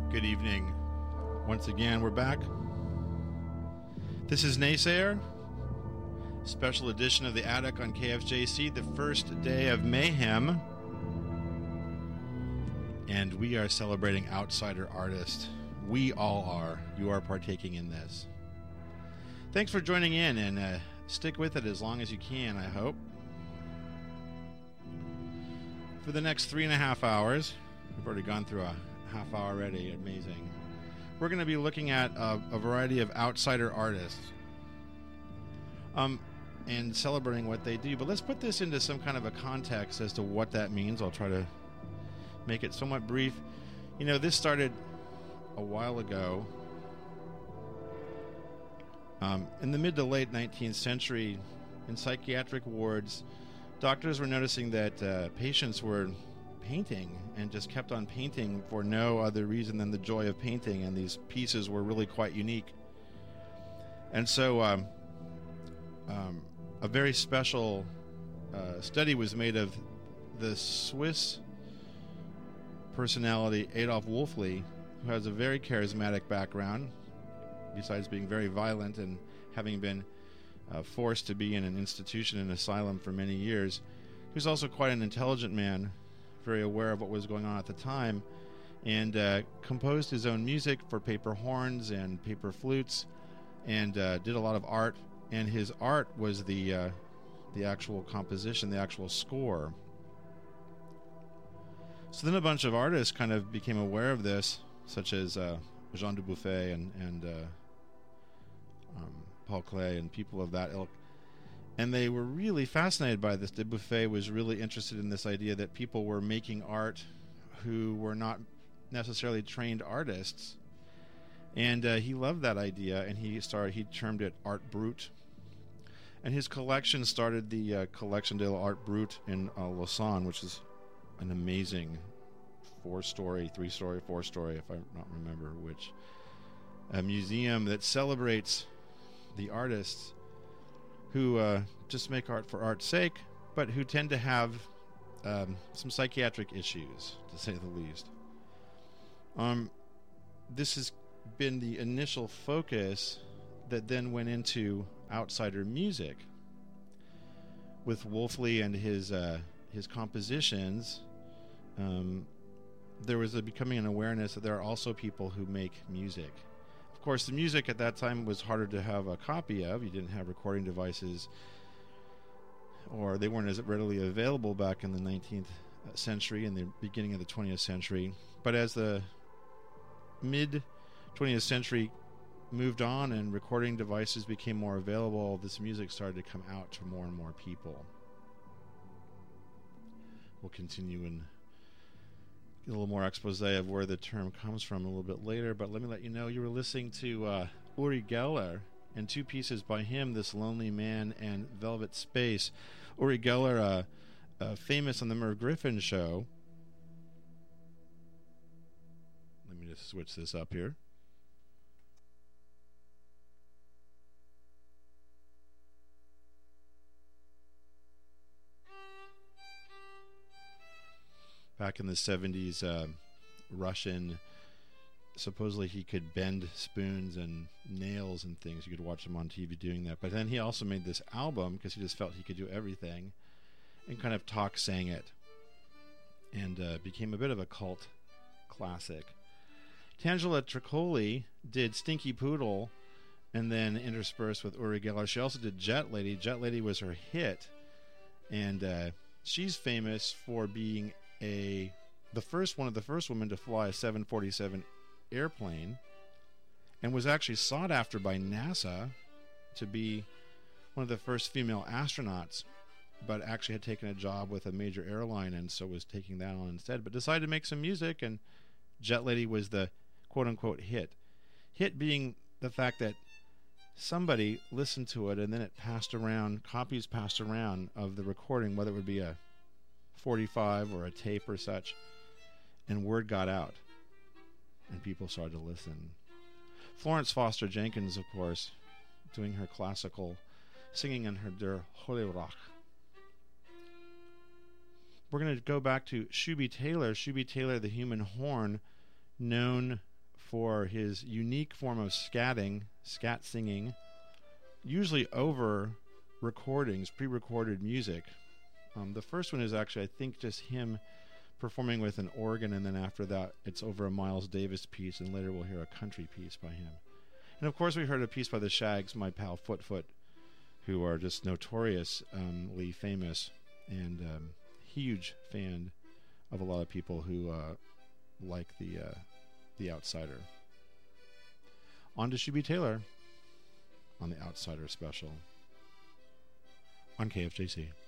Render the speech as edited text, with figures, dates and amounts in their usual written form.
Good evening. Once again, we're back. This is Naysayer, special edition of The Attic on KFJC, the first day of mayhem. And we are celebrating outsider artists. We all are. You are partaking in this. Thanks for joining in, and stick with it as long as you can, I hope. For the next 3.5 hours, we've already gone through a half hour already, amazing. We're going to be looking at a variety of outsider artists and celebrating what they do. But let's put this into some kind of a context as to what that means. I'll try to make it somewhat brief. You know, this started a while ago. In the mid to late 19th century, in psychiatric wards, doctors were noticing that patients were painting and just kept on painting for no other reason than the joy of painting, and these pieces were really quite unique. And so a very special study was made of the Swiss personality Adolf Wolfli, who has a very charismatic background, besides being very violent and having been forced to be in an institution, an asylum for many years. He was also quite an intelligent man, very aware of what was going on at the time, and composed his own music for paper horns and paper flutes, and did a lot of art. And his art was the actual composition, the actual score. So then a bunch of artists kind of became aware of this, such as Jean Dubuffet and Paul Klee and people of that ilk. And they were really fascinated by this. Dubuffet was really interested in this idea that people were making art who were not necessarily trained artists. And he loved that idea, and he termed it art brut. And his collection started the Collection de l'Art Brut in Lausanne, which is an amazing 4-story, 3-story, 4-story, if I don't remember which, a museum that celebrates the artists who just make art for art's sake, but who tend to have some psychiatric issues, to say the least. This has been the initial focus that then went into outsider music. With Wolfli and his compositions, there was becoming an awareness that there are also people who make music. Of course, the music at that time was harder to have a copy of. You didn't have recording devices, or they weren't as readily available back in the 19th century and the beginning of the 20th century. But as the mid-20th century moved on and recording devices became more available, this music started to come out to more and more people. We'll continue and get a little more expose of where the term comes from a little bit later, but let me let you know you were listening to Uri Geller and two pieces by him, This Lonely Man and Velvet Space. Uri Geller, famous on the Merv Griffin show. Let me just switch this up here. Back in the 70s, Russian, supposedly he could bend spoons and nails and things. You could watch him on TV doing that. But then he also made this album because he just felt he could do everything and kind of sang it, and became a bit of a cult classic. Tangela Tricoli did Stinky Poodle and then interspersed with Uri Geller. She also did Jet Lady. Jet Lady was her hit, and she's famous for being one of the first women to fly a 747 airplane, and was actually sought after by NASA to be one of the first female astronauts, but actually had taken a job with a major airline and so was taking that on instead, but decided to make some music, and Jet Lady was the quote-unquote hit. Hit being the fact that somebody listened to it and then it copies passed around of the recording, whether it would be a 45 or a tape or such, and word got out and people started to listen. Florence Foster Jenkins, of course, doing her classical singing in her Der Holyrock. We're going to go back to Shuby Taylor, the human horn, known for his unique form of scatting, scat singing, usually over recordings, pre-recorded music. The first one is actually, I think, just him performing with an organ, and then after that it's over a Miles Davis piece, and later we'll hear a country piece by him. And of course we heard a piece by the Shags, my pal Foot Foot, who are just notoriously famous, and huge fan of a lot of people who like the Outsider. On to Shuby Taylor on the Outsider special on KFJC.